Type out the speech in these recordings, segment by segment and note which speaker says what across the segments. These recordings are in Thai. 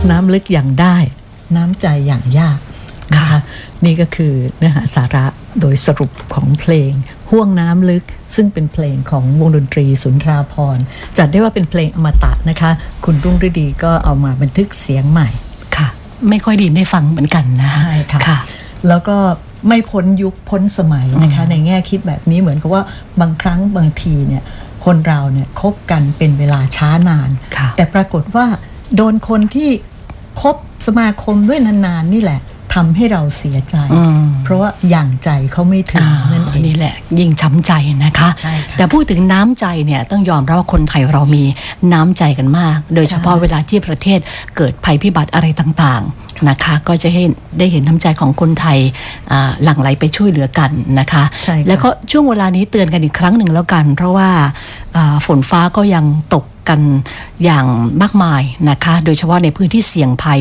Speaker 1: น้ำลึกอย่างได้น้ำใจอย่างยากนะคะนี่ก็คือเนื้อหาสาระโดยสรุปของเพลงห่วงน้ำลึกซึ่งเป็นเพลงของวงดนตรีสุนทราภรณ์จัดได้ว่าเป็นเพลงอมตะนะคะคุณรุ่งฤดีก็เอามาบันทึกเสียงใหม่
Speaker 2: ค่ะไม่ค่อยดีได้ฟังเหมือนกันนะ
Speaker 1: ใช่ค่ะแล้วก็ไม่พ้นยุคพ้นสมัยนะคะในแง่คิดแบบนี้เหมือนกับว่าบางครั้งบางทีเนี่ยคนเราเนี่ยคบกันเป็นเวลาช้านานแต่ปรากฏว่าโดนคนที่คบสมาคมด้วยนานๆนี่แหละทำให้เราเสียใจเพราะว่าอย่างใจเขาไม่ถึงนั่นเอง
Speaker 2: นี่แหละยิ่งช้ำใจนะคะแต่พูดถึงน้ำใจเนี่ยต้องยอมรับว่าคนไทยเรามีน้ำใจกันมากโดยเฉพาะเวลาที่ประเทศเกิดภัยพิบัติอะไรต่างๆนะคะก็จะได้เห็นน้ำใจของคนไทยหลั่งไหลไปช่วยเหลือกันนะคะแล้วก็ช่วงเวลานี้เตือนกันอีกครั้งหนึ่งแล้วกันเพราะว่าฝนฟ้าก็ยังตกกันอย่างมากมายนะคะโดยเฉพาะในพื้นที่เสี่ยงภัย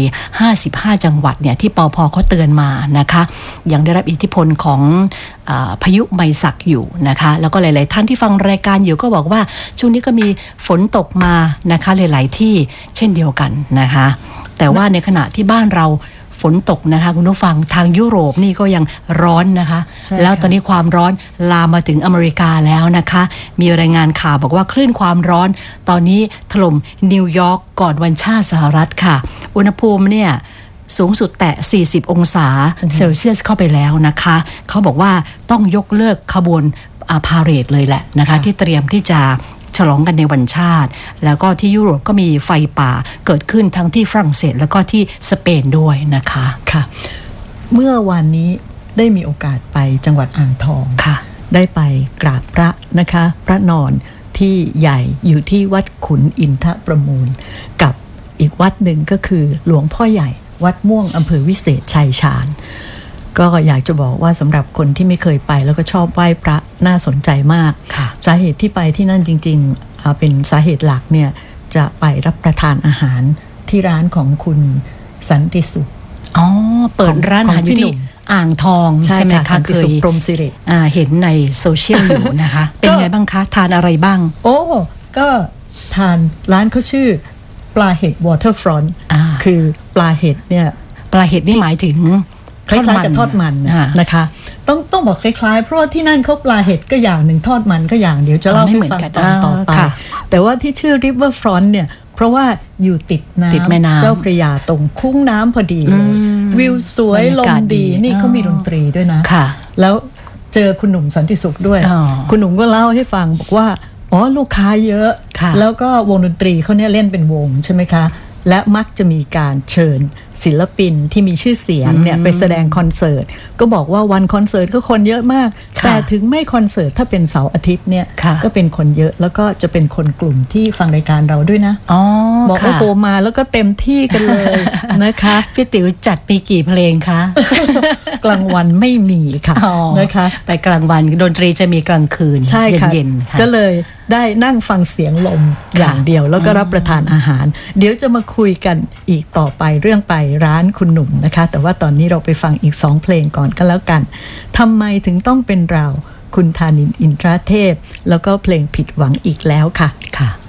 Speaker 2: 55จังหวัดเนี่ยที่ปภเขาเตือนมานะคะยังได้รับอิทธิพลของพายุไมศักอยู่นะคะแล้วก็หลายๆท่านที่ฟังรายการอยู่ก็บอกว่าช่วงนี้ก็มีฝนตกมานะคะหลายๆที่เช่นเดียวกันนะคะแต่ว่าในขณะที่บ้านเราฝนตกนะคะคุณผู้ฟังทางยุโรปนี่ก็ยังร้อนนะคะแล้วตอนนี้ความร้อนลามมาถึงอเมริกาแล้วนะคะมีรายงานข่าวบอกว่าคลื่นความร้อนตอนนี้ถล่มนิวยอร์กก่อนวันชาติสหรัฐค่ะอุณหภูมิเนี่ยสูงสุดแตะ40องศาเซลเซียสเข้าไปแล้วนะคะเขาบอกว่าต้องยกเลิกขบวนพาเหรดเลยแหละนะคะที่เตรียมที่จะฉลองกันในวันชาติแล้วก็ที่ยุโรปก็มีไฟป่าเกิดขึ้นทั้งที่ฝรั่งเศสแล้วก็ที่สเปนด้วยนะคะ
Speaker 1: ค่ะเมื่อวันนี้ได้มีโอกาสไปจังหวัดอ่างทอง
Speaker 2: ค่ะ
Speaker 1: ได้ไปกราบพระนะคะพระนอนที่ใหญ่อยู่ที่วัดขุนอินทประมูลกับอีกวัดหนึ่งก็คือหลวงพ่อใหญ่วัดม่วงอำเภอวิเศษชัยชาญก็อยากจะบอกว่าสำหรับคนที่ไม่เคยไปแล้วก็ชอบไหว้พระน่าสนใจมากสาเหตุที่ไปที่นั่นจริงๆเป็นสาเหตุหลักเนี่ยจะไปรับประทานอาหารที่ร้านของคุณสันติสุข
Speaker 2: เปิดร้านอาหารอยู่ที่อ่างทองใช่ไหมคะ
Speaker 1: เคยพรหมสิริ
Speaker 2: เห็นในโซเชียลอยู่นะคะเป็นไงบ้างคะทานอะไรบ้าง
Speaker 1: ก็ทานร้านเขาชื่อปลาเห็ดวอเตอร์ฟรอนต์คือปลาเห็ดเนี่ย
Speaker 2: ปลาเห็ดนี่หมายถึง
Speaker 1: คล้ายๆกับทอดมันนะคะต้องบอกคล้ายๆเพราะที่นั่นเขาปลาเห็ดก็อย่างหนึ่งทอดมันก็อย่างเดียวจะเล่าให้ฟังตอนต่อไปแต่ว่าที่ชื่อ River Front เนี่ยเพราะว่าอยู่ติดน้ำเจ้าพระยาตรงคุ้งน้ำพอดีวิวสวยลมดีนี่เขามีดนตรีด้วยนะแล้วเจอคุณหนุ่มสันติสุขด้วยคุณหนุ่มก็เล่าให้ฟังบอกว่าลูกค้าเยอะแล้วก็วงดนตรีเขาเนี่ยเล่นเป็นวงใช่ไหมคะและมักจะมีการเชิญศิลปินที่มีชื่อเสียงเนี่ยไปแสดงคอนเสิร์ตก็บอกว่าวันคอนเสิร์ตก็คนเยอะมากแต่ถึงไม่คอนเสิร์ตถ้าเป็นเสาร์อาทิตย์เนี่ยก็เป็นคนเยอะแล้วก็จะเป็นคนกลุ่มที่ฟังรายการเราด้วยนะบอกว่าโผล่มาแล้วก็เต็มที่กันเลยนะคะ
Speaker 2: พี่ติ๋วจัดไปกี่เพลงคะ
Speaker 1: กลางวันไม่มีค่ะนะคะ
Speaker 2: แต่กลางวันดนตรีจะมีกลางคืนเย็นๆ
Speaker 1: ก็เลยได้นั่งฟังเสียงลมอย่างเดียวแล้วก็รับประทานอาหารเดี๋ยวจะมาคุยกันอีกต่อไปเรื่องไปร้านคุณหนุ่มนะคะแต่ว่าตอนนี้เราไปฟังอีก2เพลงก่อนก็แล้วกันทำไมถึงต้องเป็นเราคุณธานินทร์อินทรเทพแล้วก็เพลงผิดหวังอีกแล้วค่ะ